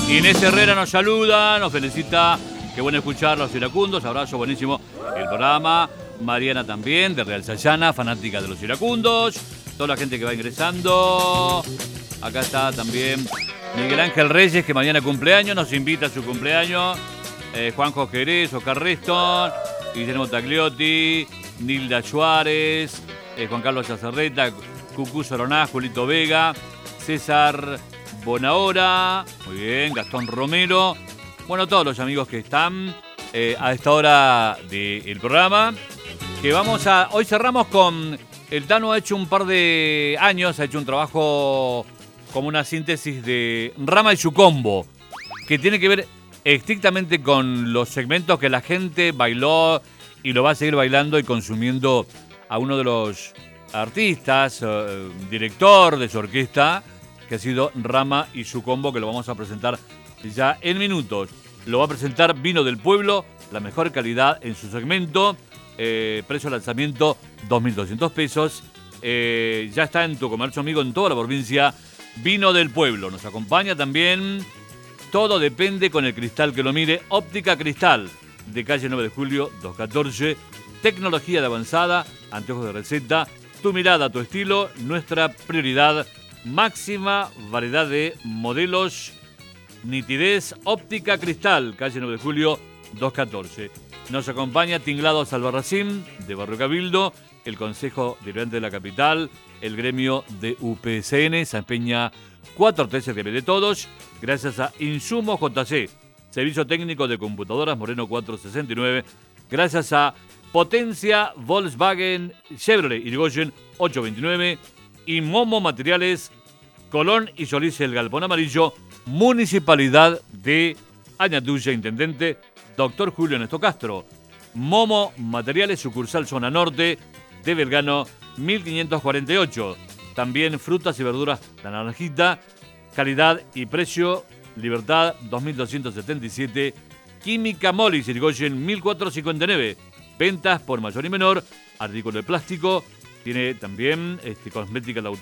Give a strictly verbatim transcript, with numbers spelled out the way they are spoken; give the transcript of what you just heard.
Inés Herrera nos saluda, nos felicita. Qué bueno escuchar los iracundos. Abrazo, buenísimo el programa. Mariana también, de Real Sayana, fanática de los iracundos. Toda la gente que va ingresando. Acá está también Miguel Ángel Reyes, que mañana cumpleaños, nos invita a su cumpleaños. Eh, Juanjo Jerez, Oscar Reston, Guillermo Tagliotti, Nilda Suárez, eh, Juan Carlos Acerreta, Cucú Soronás, Julito Vega, César Bonahora, muy bien, Gastón Romero. Bueno, todos los amigos que están eh, a esta hora del programa. Que vamos a. Hoy cerramos con. El Tano ha hecho un par de años, ha hecho un trabajo como una síntesis de Rama y su combo, que tiene que ver estrictamente con los segmentos que la gente bailó y lo va a seguir bailando y consumiendo a uno de los artistas, eh, director de su orquesta, que ha sido Rama y su combo, que lo vamos a presentar ya en minutos. Lo va a presentar Vino del Pueblo, la mejor calidad en su segmento. Eh, precio de lanzamiento dos mil doscientos pesos. Eh, ya está en tu comercio amigo en toda la provincia. Vino del Pueblo. Nos acompaña también. Todo depende con el cristal que lo mire. Óptica Cristal, de calle nueve de julio doscientos catorce. Tecnología de avanzada, anteojos de receta. Tu mirada, tu estilo, nuestra prioridad. Máxima variedad de modelos. Nitidez, Óptica Cristal, calle nueve de julio doscientos catorce. Nos acompaña Tinglados Albarracín, de Barrio Cabildo, el Consejo Deliberante de la Capital, el gremio de U P C N, San Peña cuatro trece de todos, gracias a Insumos J C, Servicio Técnico de Computadoras Moreno cuatrocientos sesenta y nueve, gracias a Potencia Volkswagen Chevrolet Irigoyen ochocientos veintinueve y Momo Materiales Colón y Solís el Galpón Amarillo, Municipalidad de Añatuya, Intendente Doctor Julio Néstor Castro. Momo Materiales, sucursal zona norte de Belgrano mil quinientos cuarenta y ocho. También frutas y verduras La Naranjita, calidad y precio, Libertad dos mil doscientos setenta y siete. Química Molis, Irigoyen mil cuatrocientos cincuenta y nueve. Ventas por mayor y menor, artículo de plástico, tiene también este, cosmética de autor.